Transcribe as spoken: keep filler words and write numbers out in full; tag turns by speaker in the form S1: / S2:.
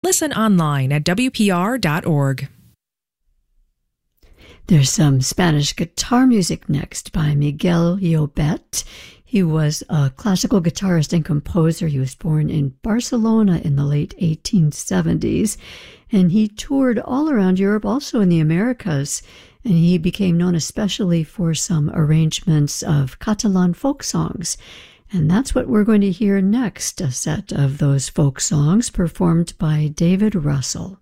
S1: Listen online at W P R dot org.
S2: There's some Spanish guitar music next by Miguel Llobet. He was a classical guitarist and composer. He was born in Barcelona in the late eighteen seventies, and he toured all around Europe, also in the Americas, and he became known especially for some arrangements of Catalan folk songs. And that's what we're going to hear next, a set of those folk songs performed by David Russell.